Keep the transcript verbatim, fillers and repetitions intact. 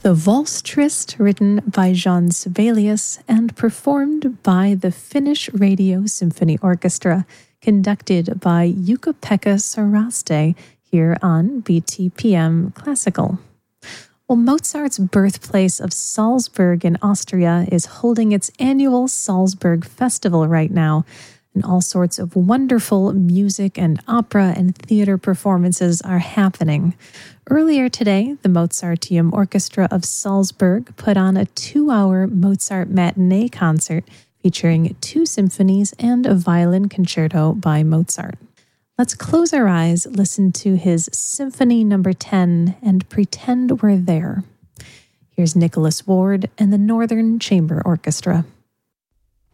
The Valse Triste, written by Jean Sibelius and performed by the Finnish Radio Symphony Orchestra, conducted by Jukka-Pekka Saraste here on B T P M Classical. Well, Mozart's birthplace of Salzburg in Austria is holding its annual Salzburg Festival right now, and all sorts of wonderful music and opera and theater performances are happening. Earlier today, the Mozarteum Orchestra of Salzburg put on a two-hour Mozart matinee concert featuring two symphonies and a violin concerto by Mozart. Let's close our eyes, listen to his Symphony Number ten, and pretend we're there. Here's Nicholas Ward and the Northern Chamber Orchestra.